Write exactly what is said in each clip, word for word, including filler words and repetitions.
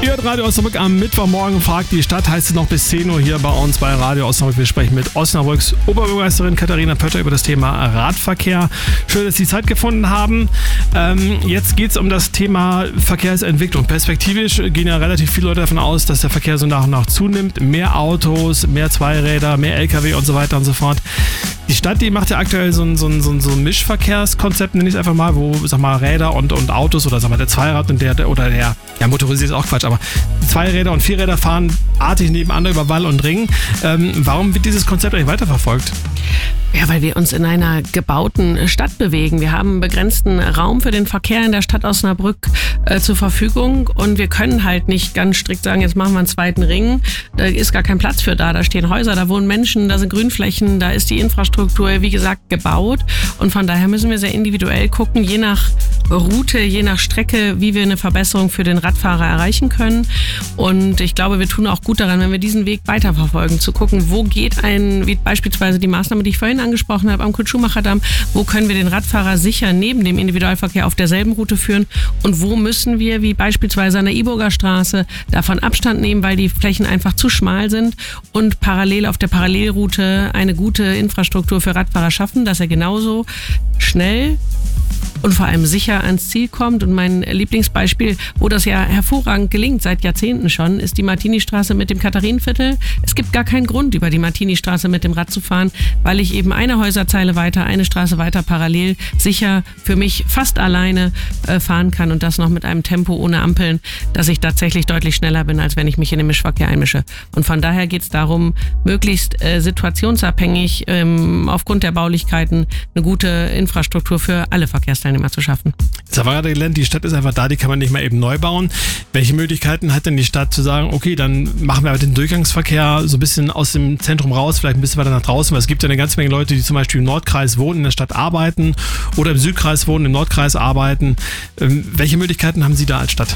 Ihr hört Radio Osnabrück am Mittwochmorgen, fragt die Stadt, heißt es noch bis zehn Uhr hier bei uns bei Radio Osnabrück. Wir sprechen mit Osnabrücks Oberbürgermeisterin Katharina Pötter über das Thema Radverkehr. Schön, dass Sie Zeit gefunden haben. Ähm, jetzt geht es um das Thema Verkehrsentwicklung. Perspektivisch gehen ja relativ viele Leute davon aus, dass der Verkehr so nach und nach zunimmt. Mehr Autos, mehr Zweiräder, mehr L K W und so weiter und so fort. Die Stadt, die macht ja aktuell so ein, so ein, so ein, so ein Mischverkehrskonzept, nenne ich es einfach mal, wo, sag mal, Räder und, und Autos oder sag mal, der Zweirad und der, oder der, ja, motorisiert ist auch Quatsch, aber Zweiräder und Vierräder fahren artig nebeneinander über Wall und Ring. Ähm, warum wird dieses Konzept eigentlich weiterverfolgt? Ja, weil wir uns in einer gebauten Stadt bewegen. Wir haben einen begrenzten Raum für den Verkehr in der Stadt Osnabrück äh, zur Verfügung und wir können halt nicht ganz strikt sagen, jetzt machen wir einen zweiten Ring. Da ist gar kein Platz für da. Da stehen Häuser, da wohnen Menschen, da sind Grünflächen, da ist die Infrastruktur, wie gesagt, gebaut. Und von daher müssen wir sehr individuell gucken, je nach Route, je nach Strecke, wie wir eine Verbesserung für den Radfahrer erreichen können. Und ich glaube, wir tun auch gut daran, wenn wir diesen Weg weiterverfolgen, zu gucken, wo geht ein, wie beispielsweise die Maßnahme, die ich vorhin angesprochen habe, am Kurt-Schumacher-Damm, wo können wir den Radfahrer sicher neben dem Individualverkehr auf derselben Route führen und wo müssen wir, wie beispielsweise an der Iburger Straße, davon Abstand nehmen, weil die Flächen einfach zu schmal sind und parallel auf der Parallelroute eine gute Infrastruktur für Radfahrer schaffen, dass er genauso schnell und vor allem sicher ans Ziel kommt. Und mein Lieblingsbeispiel, wo das ja hervorragend gelingt, seit Jahrzehnten schon, ist die Martini-Straße mit dem Katharinenviertel. Es gibt gar keinen Grund, über die Martini-Straße mit dem Rad zu fahren, weil ich eben eine Häuserzeile weiter, eine Straße weiter parallel sicher für mich fast alleine äh, fahren kann und das noch mit einem Tempo ohne Ampeln, dass ich tatsächlich deutlich schneller bin, als wenn ich mich in den Mischverkehr einmische. Und von daher geht es darum, möglichst äh, situationsabhängig ähm, aufgrund der Baulichkeiten eine gute Infrastruktur für alle Verkehrsteilnehmer zu schaffen. Jetzt haben wir gerade gelernt, die Stadt ist einfach da, die kann man nicht mehr eben neu bauen. Welche Möglichkeiten hat denn die Stadt zu sagen, okay, dann machen wir aber den Durchgangsverkehr so ein bisschen aus dem Zentrum raus, vielleicht ein bisschen weiter nach draußen, weil es gibt ja eine ganze Menge Leute, die zum Beispiel im Nordkreis wohnen, in der Stadt arbeiten oder im Südkreis wohnen, im Nordkreis arbeiten. Ähm, welche Möglichkeiten haben Sie da als Stadt?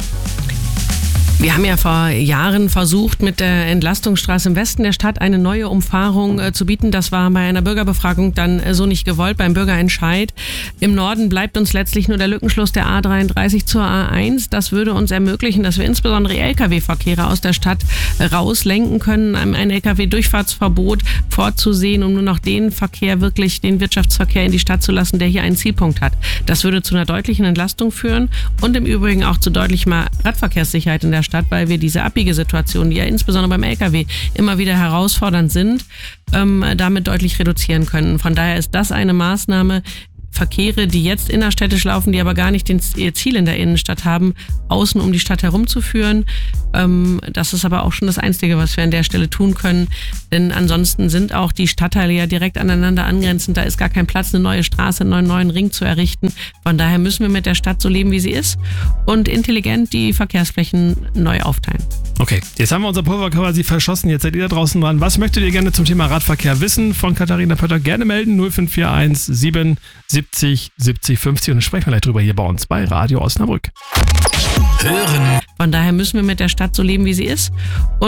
Wir haben ja vor Jahren versucht, mit der Entlastungsstraße im Westen der Stadt eine neue Umfahrung äh, zu bieten. Das war bei einer Bürgerbefragung dann äh, so nicht gewollt, beim Bürgerentscheid. Im Norden bleibt uns letztlich nur der Lückenschluss der A dreiunddreißig zur A eins. Das würde uns ermöglichen, dass wir insbesondere L K W-Verkehre aus der Stadt äh, rauslenken können, ein L K W-Durchfahrtsverbot vorzusehen, um nur noch den Verkehr, wirklich den Wirtschaftsverkehr in die Stadt zu lassen, der hier einen Zielpunkt hat. Das würde zu einer deutlichen Entlastung führen und im Übrigen auch zu deutlich mehr Radverkehrssicherheit in der Stadt, weil wir diese Abbiegesituationen, die ja insbesondere beim L K W immer wieder herausfordernd sind, ähm, damit deutlich reduzieren können. Von daher ist das eine Maßnahme, Verkehre, die jetzt innerstädtisch laufen, die aber gar nicht den, ihr Ziel in der Innenstadt haben, außen um die Stadt herumzuführen. Ähm, das ist aber auch schon das Einzige, was wir an der Stelle tun können. Denn ansonsten sind auch die Stadtteile ja direkt aneinander angrenzend. Da ist gar kein Platz, eine neue Straße, einen neuen, neuen Ring zu errichten. Von daher müssen wir mit der Stadt so leben, wie sie ist und intelligent die Verkehrsflächen neu aufteilen. Okay, jetzt haben wir unser Pulver quasi verschossen. Jetzt seid ihr da draußen dran. Was möchtet ihr gerne zum Thema Radverkehr wissen? Von Katharina Pötter gerne melden. null fünf vier eins sieben siebzig siebzig fünfzig und dann sprechen wir gleich drüber hier bei uns bei Radio Osnabrück. Hören. Von daher müssen wir mit der Stadt so leben, wie sie ist. Und